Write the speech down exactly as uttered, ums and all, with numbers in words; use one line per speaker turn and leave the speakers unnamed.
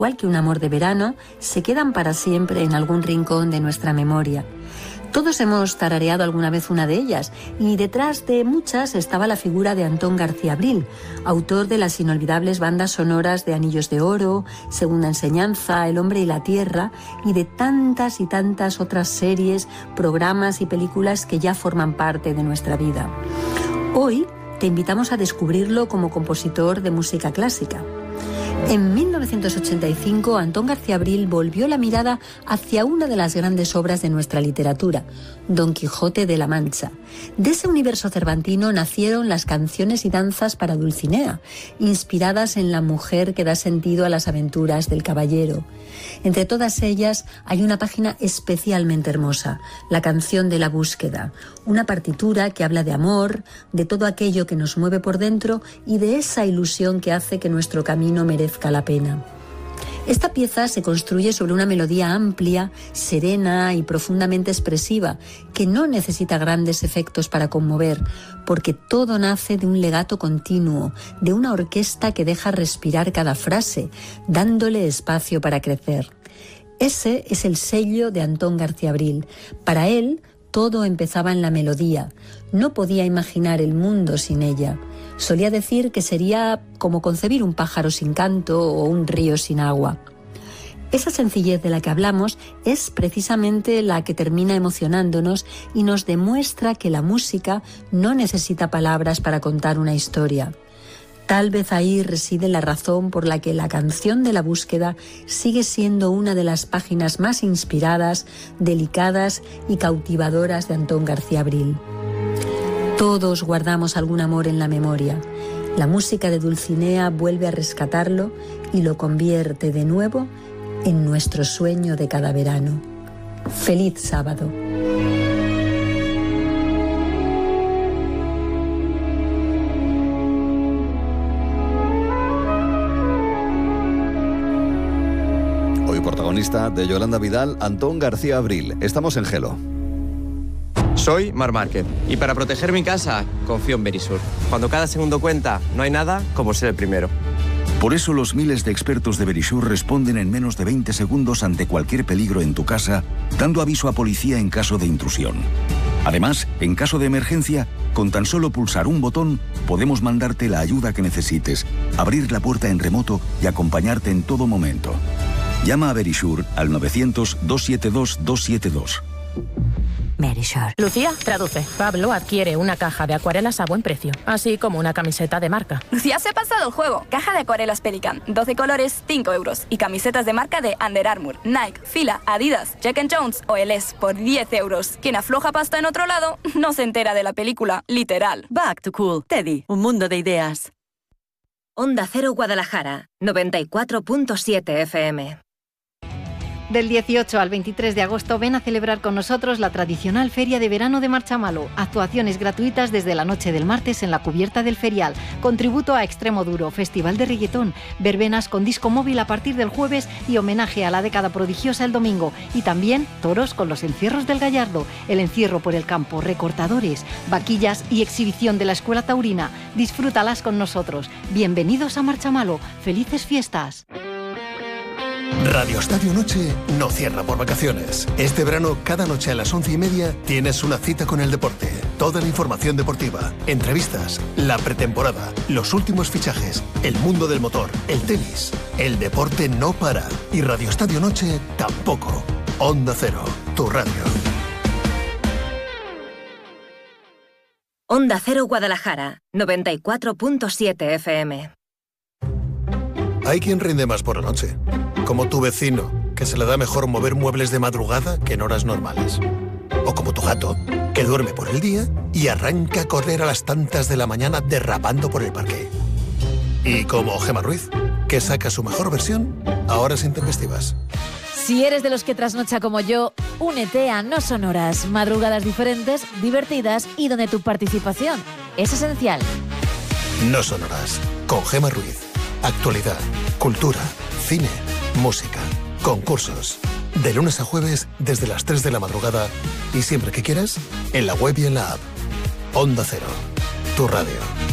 igual que un amor de verano, se quedan para siempre en algún rincón de nuestra memoria. Todos hemos tarareado alguna vez una de ellas, y detrás de muchas estaba la figura de Antón García Abril, autor de las inolvidables bandas sonoras de Anillos de Oro, Segunda Enseñanza, El hombre y la tierra, y de tantas y tantas otras series, programas y películas que ya forman parte de nuestra vida. Hoy te invitamos a descubrirlo como compositor de música clásica. En mil novecientos ochenta y cinco, Antón García Abril volvió la mirada hacia una de las grandes obras de nuestra literatura, Don Quijote de la Mancha. De ese universo cervantino nacieron las canciones y danzas para Dulcinea, inspiradas en la mujer que da sentido a las aventuras del caballero. Entre todas ellas hay una página especialmente hermosa, la canción de la búsqueda, una partitura que habla de amor, de todo aquello que nos mueve por dentro y de esa ilusión que hace que nuestro camino merezca la pena. Esta pieza se construye sobre una melodía amplia, serena y profundamente expresiva, que no necesita grandes efectos para conmover, porque todo nace de un legato continuo, de una orquesta que deja respirar cada frase, dándole espacio para crecer. Ese es el sello de Antón García Abril. Para él, todo empezaba en la melodía. No podía imaginar el mundo sin ella. Solía decir que sería como concebir un pájaro sin canto o un río sin agua. Esa sencillez de la que hablamos es precisamente la que termina emocionándonos y nos demuestra que la música no necesita palabras para contar una historia. Tal vez ahí reside la razón por la que la canción de la búsqueda sigue siendo una de las páginas más inspiradas, delicadas y cautivadoras de Antón García Abril. Todos guardamos algún amor en la memoria. La música de Dulcinea vuelve a rescatarlo y lo convierte de nuevo en nuestro sueño de cada verano. ¡Feliz sábado!
Hoy protagonista de Yolanda Vidal, Antón García Abril. Estamos en Gelo.
Soy Mar Márquez y para proteger mi casa confío en Verisur. Cuando cada segundo cuenta, no hay nada como ser el primero.
Por eso los miles de expertos de Verisur responden en menos de veinte segundos ante cualquier peligro en tu casa, dando aviso a policía en caso de intrusión. Además, en caso de emergencia, con tan solo pulsar un botón, podemos mandarte la ayuda que necesites, abrir la puerta en remoto y acompañarte en todo momento. Llama a Verisur al novecientos, doscientos setenta y dos, doscientos setenta y dos.
Verisur.
Lucía, traduce. Pablo adquiere una caja de acuarelas a buen precio, así como una camiseta de marca.
Lucía se ha pasado el juego. Caja de acuarelas Pelican, doce colores, cinco euros. Y camisetas de marca de Under Armour, Nike, Fila, Adidas, Jack and Jones o El Es por diez euros. Quien afloja pasta en otro lado no se entera de la película, literal.
Back to Cool. Teddy, un mundo de ideas. Onda Cero Guadalajara, noventa y cuatro punto siete F M.
Del dieciocho al veintitrés de agosto ven a celebrar con nosotros la tradicional Feria de Verano de Marchamalo. Actuaciones gratuitas desde la noche del martes en la cubierta del ferial. Contributo a Extremo Duro, Festival de Reggaetón, verbenas con disco móvil a partir del jueves y homenaje a la década prodigiosa el domingo. Y también toros con los encierros del Gallardo, el encierro por el campo, recortadores, vaquillas y exhibición de la Escuela Taurina. Disfrútalas con nosotros. Bienvenidos a Marchamalo. ¡Felices fiestas!
Radio Estadio Noche no cierra por vacaciones. Este verano, cada noche a las once y media, tienes una cita con el deporte. Toda la información deportiva, entrevistas, la pretemporada, los últimos fichajes, el mundo del motor, el tenis. El deporte no para. Y Radio Estadio Noche tampoco. Onda Cero, tu radio.
Onda Cero Guadalajara, noventa y cuatro punto siete F M.
Hay quien rinde más por la noche, como tu vecino, que se le da mejor mover muebles de madrugada que en horas normales. O como tu gato, que duerme por el día y arranca a correr a las tantas de la mañana derrapando por el parque. Y como Gemma Ruiz, que saca su mejor versión a horas intempestivas.
Si eres de los que trasnocha como yo, únete a No Sonoras, madrugadas diferentes, divertidas y donde tu participación es esencial.
No Sonoras, con Gemma Ruiz. Actualidad, cultura, cine, música, concursos. De lunes a jueves desde las tres de la madrugada y siempre que quieras, en la web y en la app. Onda Cero, tu radio.